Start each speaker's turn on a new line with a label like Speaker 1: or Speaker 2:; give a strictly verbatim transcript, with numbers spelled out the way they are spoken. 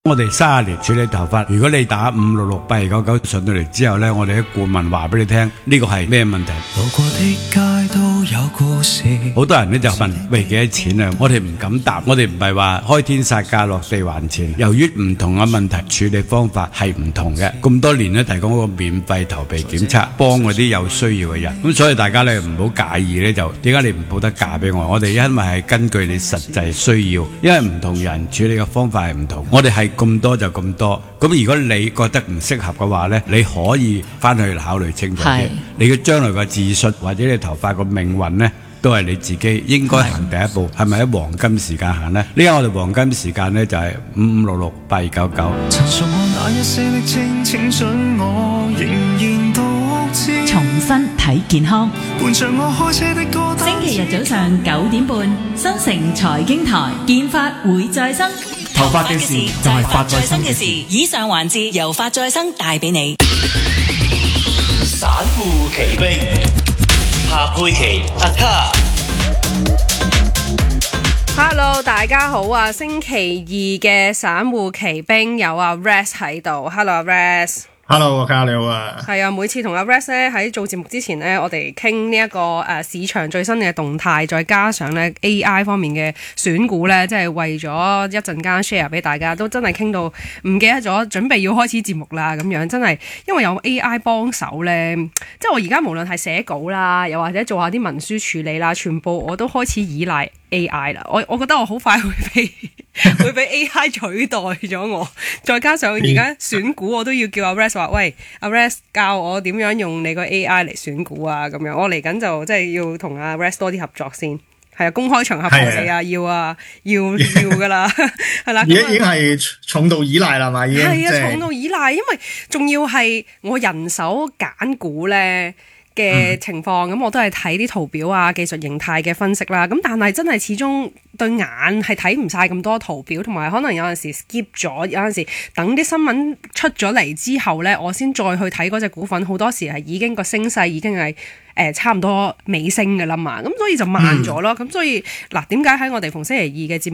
Speaker 1: 我哋三十年處理頭髮，如果你打五六六八二九九上到嚟之後呢，我哋啲顧問話俾你聽呢個係咩問題。
Speaker 2: 路過的街都有故事。
Speaker 1: 好多人呢就問喂幾多錢啊？我哋唔敢答，我哋唔係話開天殺價落地還錢。由於唔同嘅問題處理方法係唔同嘅，咁多年呢提供一個免費頭皮檢測，幫嗰啲有需要嘅人。咁所以大家呢唔好介意呢，就點解你唔報得價俾我？我哋因為係根據你實際需要，因為唔同人處理嘅方法係唔同，我哋係咁多就咁多。咁如果你覺得唔適合嘅話呢，你可以翻去考慮清楚啲。你嘅將來嘅自信或者你頭髮個命運呢，都係你自己應該行第一步。係咪喺黃金時間行呢？呢家我哋黃金時間呢，就係五五六六八二九九。
Speaker 3: 重新睇健康。星期日早上九點半，新城財經台，健髮會再生。
Speaker 4: 頭髮嘅事就係髮再生嘅事。以上環節由髮再生帶俾你。
Speaker 5: 散戶奇兵，夏佩琪阿卡。
Speaker 6: Hello， 大家好啊！星期二嘅散戶奇兵有阿 Rex 喺度。Hello， 阿 Rex。Hello，
Speaker 7: 阿卡你好啊。
Speaker 6: 係啊，每次同阿 Rex 咧喺做節目之前咧，我哋傾呢一個誒、呃、市場最新嘅動態，再加上咧 A I 方面嘅選股咧，即係為咗一陣間 share 俾大家，都真係傾到唔記得咗，準備要開始節目啦咁樣，真係因為有 A I 幫手咧，即係我而家無論係寫稿啦，又或者做下啲文書處理啦，全部我都開始依賴 A I 啦。我我覺得我好快會被會俾 A I 取代咗我，再加上而家選股我都要叫阿 Rex 話，喂，阿 Rex 教我點樣用你個 A I 嚟選股啊咁樣。我嚟緊就即係要同阿 Rex 多啲合作先，係啊，公開場合求你啊，要啊，要要噶啦，係啦，
Speaker 7: 已經已經係重度依賴啦嘛，已經係啊，
Speaker 6: 重度依賴，因為仲要係我人手揀股咧嘅情況，咁、嗯、我都係睇啲圖表啊、技術形態嘅分析啦。咁但係真係始終對眼係睇唔晒咁多圖表，同埋可能有陣時 skip 咗，有陣時等啲新聞出咗嚟之後呢，我先再去睇嗰隻股份。好多時係已經個升勢已經係誒、呃、差唔多尾聲㗎啦嘛，咁所以就慢咗咯。咁、嗯、所以嗱，點解喺我哋逢星期二嘅節目